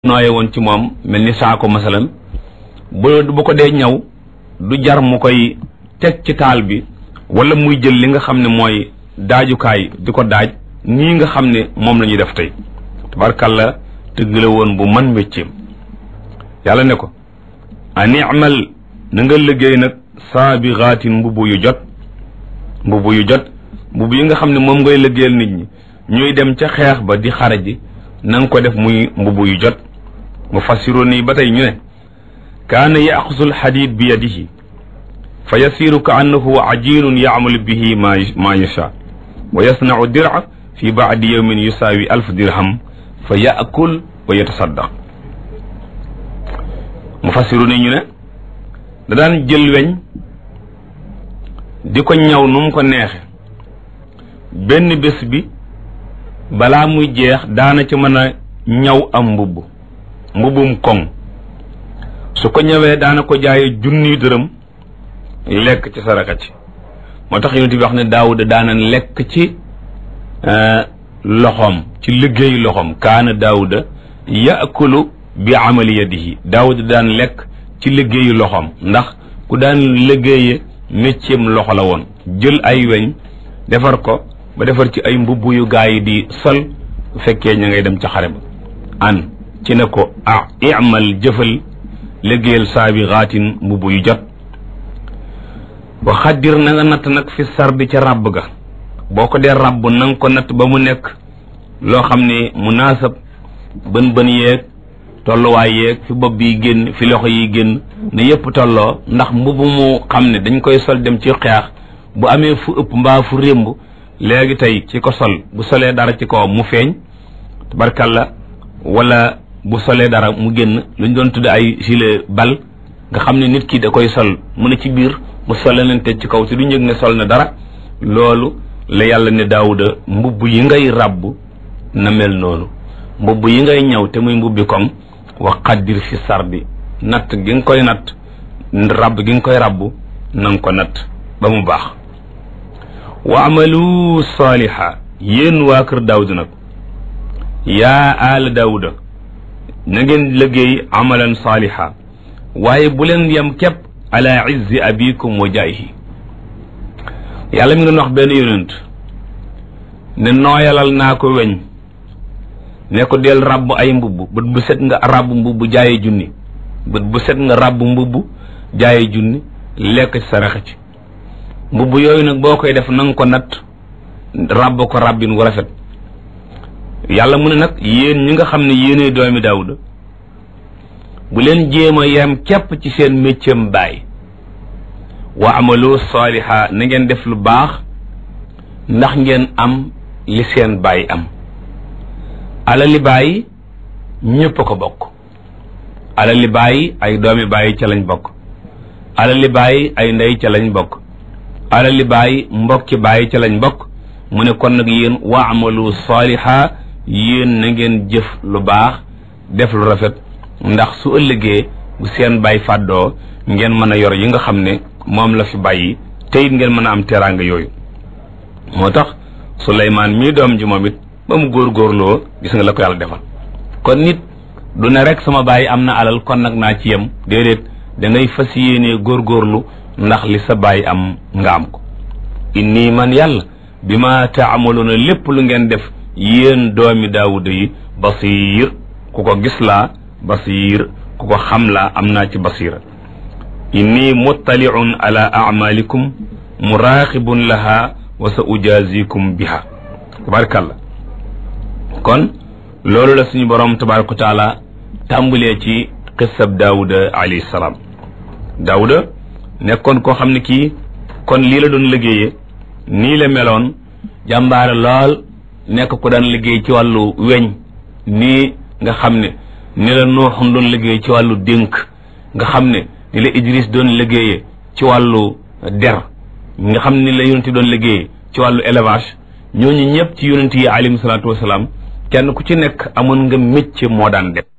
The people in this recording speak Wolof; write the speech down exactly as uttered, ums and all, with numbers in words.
nooye woon ci moom mel ni saako masalan bu bu ko dee ñaw du jar mu koy teg ci taal bi wala muy jël li nga xam ne mooy daajukaay di ko daaj nii nga xam ne moom la ñuy def tey tabarkàlla tëgg la woon bu man métier yàlla ne ko animal na nga liggéey nag saabiraatin mbubu yu jot mbubu yu jot mbubu yi nga xam ne moom ngay liggéeyal nit ñi ñuy dem ca xeex ba di xare ji na nga ko def muy mbubu yu jot mu fassiru nii ba tey ñu ne kaana yaxusu alxadid bi yadihi fa yasiru ka annahu ajinun yaamalu bihi ma ma yasha wa yasnau dira fi baadi yawmin yusaawi alf dirham fa yaakul wa yatasaddaq mu fassiru nii ñu ne da daan jël weñ di ko ñaw nu mu ko neexe benn bés bi balaa muy jeex daana ci mën a ñaw am mbubb mbubbum koŋ su ko ñëwee daana ko jaaye junni dërëm lekk ci saraka ci moo tax yonent bi wax ne daawuda daana lekk ci loxoom ci liggéey loxoom kaana daawuda yaakulu bi amali yadihi daawuda daan lekk ci liggéeyu loxoom ndax ku daan liggéeye mécceem loxo la woon jël ay weñ defar ko ba defar ci ay mbubb yu gaa yi di sol bu fekkee ña ngay dem ca xare ba an ci ne ko ah imal jëfal liggéeyal saabiraatin mbubb yu jot wa xaddir na nga natt nag fi sardi ca ràbb ga boo ko dee ràbb na nga ko natt ba mu nekk loo xam ne munaasab bën bën yeeg tolluwaay yeeg fi bopp bi génn fi loxo yi génn ne yépp tolloo ndax mbubb mu xam ne dañ koy sol dem ci xeex bu amee fu ëpp mbaa fu rémb léegi tey ci ko sol bu solee dara ci kaw mu feeñ tabarkalla wala bu solee dara mu génn lu ñu doon tudde ay gilet bal nga xam ne nit ki da koy sol mu ne ci biir mu sole leen te ci kaw te du njëg ne sol na dara loolu la yàlla ne daawuda mbubb yi ngay ràbb na mel noonu mbubb yi ngay ñëw te muy mbubbi koŋ wa qaddir fi sardi natt gi nga koy natt ràbb gi nga koy ràbb na nga ko natt ba mu baax wa amalu saaliha yéen waa kër daawuda nag yaa aala daawuda na ngeen liggéey amalan saaliha waaye bu leen yem képp ala izzi abikum wa jaayihi yàlla mi ngi doon wax benn yonent ne nooyalal naa ko weñ ne ko del ràbb ay mbubb bët bu set nga ràbb mbubb jaaye junni bët bu set nga ràbb mbubb jaaye junni lekk ci saraxa ci mbubb yooyu nag boo koy def na nga ko natt ràbb ko ràbbin wu rafet yàlla mu ne nag yéen ñi nga xam ne yéenay doomi daawuda bu leen jéem a yem képp ci seen méccam baay wa amalu saaliha na ngeen def lu baax ndax ngeen am li seen baay am alali baay ñépp a ko bokk alali baay ay doomi baay ca lañ bokk alali baay ay ndey ca lañ bokk alali baay mbokki baay ca lañ bokk mu ne kon nag yéen wa amalu saaliha yéen na ngeen jëf lu baax def lu rafet ndax su ëllëgee bu seen baay fàddoo ngeen mën a yor yi nga xam ne moom la fi bàyyi te it ngeen mën a am teraanga yooyu moo tax Suleymaan mii doom ji moom it ba mu góorgóorloo gis nga la ko yàlla defal kon nit du ne rek sama baay am na alal kon nag naa ci yem déedéet da ngay fas yéenee góorgóorlu ndax li sa baay am nga am ko inni man yàlla bi ma taamaluuna lépp lu ngeen def yéen doomi daawuda yi basiir ku ko gis laa basiir ku ko xam laa am naa ci basiira inni muttaliun ala amalikum muraqibun laha wa sa ujazikum biha tabarakallah kon loolu la suñu borom tabaraka wa taala tàmbalee ci qissab daawuda alayhi salaam daawuda nekkoon koo xam ne kii kon lii la doon liggéeyee nii la meloon jàmbaare lool nekk ko daan liggéey ci wàllu weñ nii nga xam ne ni la Nuuxun doon liggéey ci wàllu dénk nga xam ne ni la Idris doon liggéeyee ci wàllu der nga xam ne ni la yonent doon liggéeyee ci wàllu élevage ñooñu ñëpp ci yonent yi alayhimu salaatu wasalaam kenn ku ci nekk amoon nga métier moo daan def